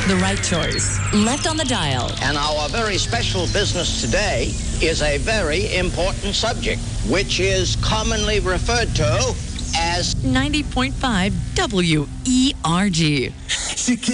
The right choice. Left on the dial. And our very special business today is a very important subject, which is commonly referred to as 90.5 WERG.